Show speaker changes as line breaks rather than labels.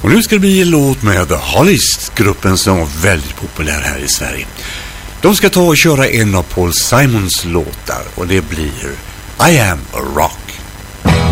Och nu ska det bli en låt med The Hollies, gruppen som var väldigt populär här i Sverige. De ska ta och köra en av Paul Simons låtar och det blir I Am a Rock.